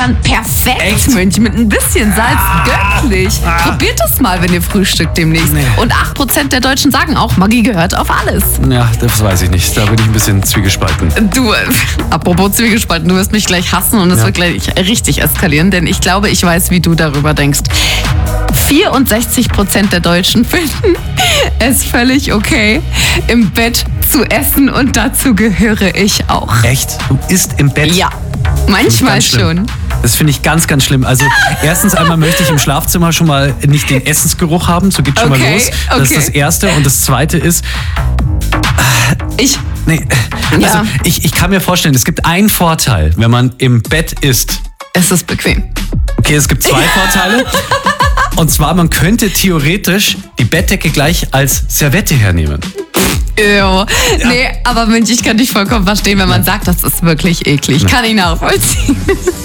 dann perfekt, Echt? Mönch. Mit ein bisschen Salz göttlich. Probiert das mal, wenn ihr frühstückt demnächst. Nee. Und 8% der Deutschen sagen auch, Maggi gehört auf alles. Ja, das weiß ich nicht. Da bin ich ein bisschen zwiegespalten. Du, apropos Zwiegespalten, du wirst mich gleich hassen und es wird gleich richtig eskalieren, denn ich glaube, ich weiß, wie du darüber denkst. 64% der Deutschen finden es völlig okay, im Bett zu essen und dazu gehöre ich auch. Echt? Du isst im Bett? Ja, manchmal Ganz schlimm. schon. Das finde ich ganz, ganz schlimm. Also erstens einmal möchte ich im Schlafzimmer schon mal nicht den Essensgeruch haben. So geht schon mal Okay, los. Das ist das Erste. Und das Zweite ist, Ja. ich kann mir vorstellen, es gibt einen Vorteil, wenn man im Bett isst. Es ist bequem. Okay, es gibt zwei Vorteile. Und zwar, man könnte theoretisch die Bettdecke gleich als Servette hernehmen. Nee, aber Mensch, ich kann dich vollkommen verstehen, wenn man sagt, das ist wirklich eklig. Kann ich nachvollziehen.